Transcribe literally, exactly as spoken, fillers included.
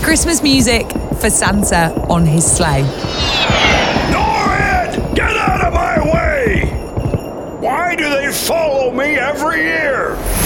Christmas music for Santa on his sleigh. Norrid! Get out of my way! Why do they follow me every year?